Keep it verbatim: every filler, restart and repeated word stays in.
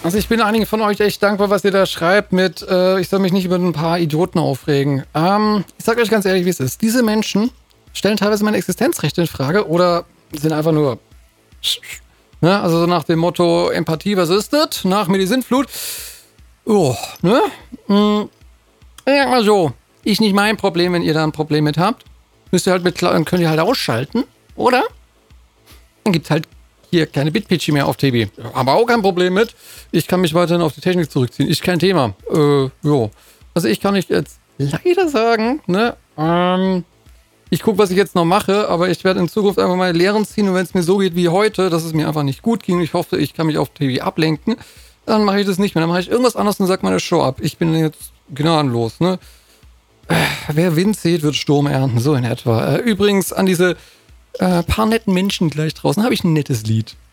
Also ich bin einigen von euch echt dankbar, was ihr da schreibt mit, äh, ich soll mich nicht über ein paar Idioten aufregen. Ähm, ich sag euch ganz ehrlich, wie es ist. Diese Menschen stellen teilweise meine Existenzrechte in Frage oder sind einfach nur, ne, also so nach dem Motto Empathie, was ist das? Nach mir die Sintflut. Oh, ne? Hm. Ich sag mal so, ich nicht mein Problem, wenn ihr da ein Problem mit habt. Müsst ihr halt mit, dann könnt ihr halt ausschalten, oder? Dann gibt's halt hier keine Bitpitchy mehr auf T V. Aber auch kein Problem mit. Ich kann mich weiterhin auf die Technik zurückziehen. Ist kein Thema. Äh, jo. Also ich kann nicht jetzt leider sagen, ne, ähm, ich gucke, was ich jetzt noch mache, aber ich werde in Zukunft einfach meine Lehren ziehen und wenn es mir so geht wie heute, dass es mir einfach nicht gut ging, ich hoffe, ich kann mich auf T V ablenken, dann mache ich das nicht mehr. Dann mache ich irgendwas anderes und sag meine Show ab. Ich bin jetzt gnadenlos, ne. Äh, wer Wind sät, wird Sturm ernten, so in etwa. Äh, übrigens, an diese äh, paar netten Menschen gleich draußen habe ich ein nettes Lied.